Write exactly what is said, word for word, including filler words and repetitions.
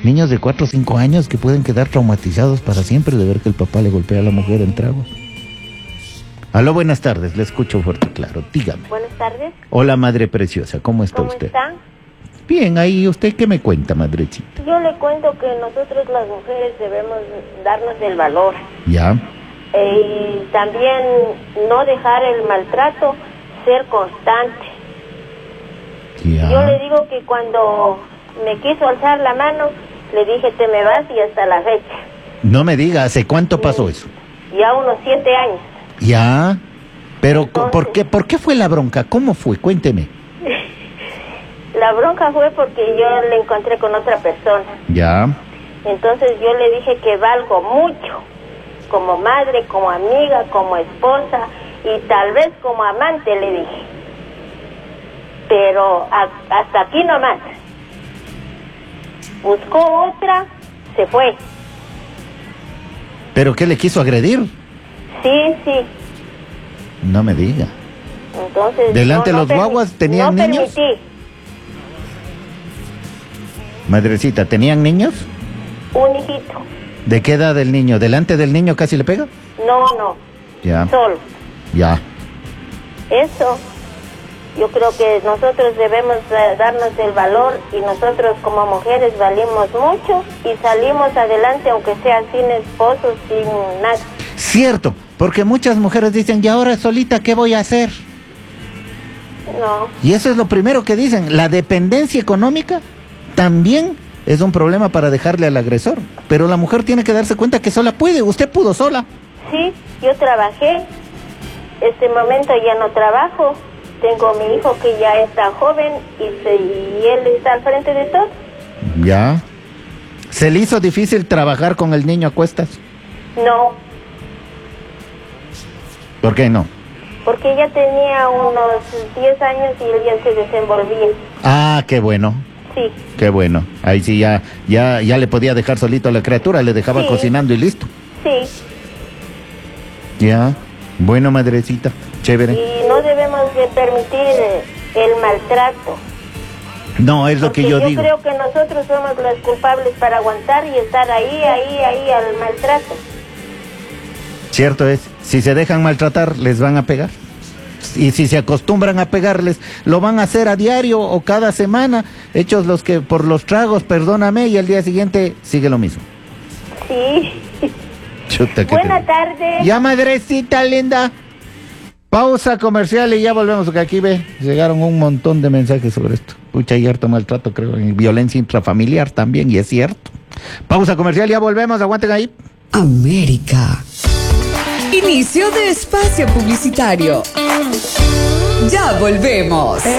Niños de cuatro o cinco años que pueden quedar traumatizados para siempre de ver que el papá le golpea a la mujer en tragos. Aló, buenas tardes, le escucho fuerte y claro, dígame. Buenas tardes. Hola, madre preciosa, ¿cómo está ¿Cómo usted? está? Bien, ahí, ¿usted qué me cuenta, madrecita? Yo le cuento que nosotros las mujeres debemos darnos el valor. ¿Ya? Eh, y también no dejar el maltrato, ser constante. ¿Ya? Yo le digo que cuando me quiso alzar la mano, le dije, te me vas, y hasta la fecha. No me diga, ¿hace cuánto pasó eso? Ya unos siete años. ¿Ya? Pero, Entonces, ¿por qué, ¿por qué fue la bronca? ¿Cómo fue? Cuénteme. La bronca fue porque yo le encontré con otra persona. ¿Ya? Entonces yo le dije que valgo mucho, como madre, como amiga, como esposa y tal vez como amante, le dije. Pero a, hasta aquí nomás. Buscó otra, se fue. ¿Pero qué le quiso agredir? Sí, sí. No me diga. Entonces, ¿Delante no, de no los guaguas permi- tenían no niños? permití. Madrecita, ¿tenían niños? Un hijito. ¿De qué edad el niño? ¿Delante del niño casi le pega? No, no. Ya. Solo. Ya. Eso. Yo creo que nosotros debemos eh, darnos el valor, y nosotros como mujeres valimos mucho y salimos adelante aunque sea sin esposo, sin nada. Cierto, porque muchas mujeres dicen, ¿y ahora solita qué voy a hacer? No. Y eso es lo primero que dicen. La dependencia económica también es un problema para dejarle al agresor. Pero la mujer tiene que darse cuenta que sola puede. Usted pudo sola. Sí, yo trabajé. Este momento ya no trabajo. Tengo a mi hijo que ya está joven y, se, y él está al frente de todo. Ya. ¿Se le hizo difícil trabajar con el niño a cuestas? No, ¿Por qué no? porque ella tenía unos diez años y él ya se desenvolvía. Ah, qué bueno. Sí, Qué bueno. Ahí sí ya, ya, ya le podía dejar solito a la criatura, le dejaba Sí. cocinando y listo. sí. Ya. Bueno, madrecita. Chévere. Y no debemos de permitir eh, el maltrato. No, es lo Porque que yo, yo digo. creo que nosotros somos los culpables para aguantar y estar ahí, ahí, ahí al maltrato. Cierto es. Si se dejan maltratar, les van a pegar. Y si se acostumbran a pegarles, lo van a hacer a diario o cada semana. Hechos los que por los tragos, perdóname, y al día siguiente sigue lo mismo. Sí. Chuta, ¿qué Buena te- tarde. Ya, madrecita linda. Pausa comercial y ya volvemos, porque aquí ve, llegaron un montón de mensajes sobre esto. Pucha, hay harto maltrato, creo, y violencia intrafamiliar también, y es cierto. Pausa comercial, ya volvemos, aguanten ahí. América. Inicio de espacio publicitario. Ya volvemos.